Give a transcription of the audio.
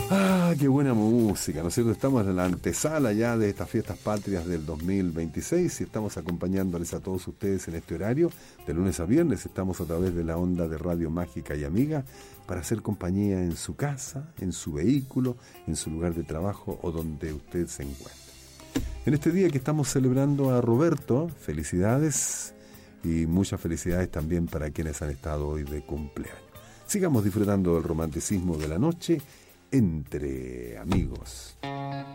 Ah, qué buena música, ¿no es cierto? Estamos en la antesala ya de estas fiestas patrias del 2026 y estamos acompañándoles a todos ustedes en este horario. De lunes a viernes estamos a través de la onda de Radio Mágica y Amiga para hacer compañía en su casa, en su vehículo, en su lugar de trabajo o donde usted se encuentre. En este día que estamos celebrando a Roberto, felicidades y muchas felicidades también para quienes han estado hoy de cumpleaños. Sigamos disfrutando del romanticismo de la noche entre amigos.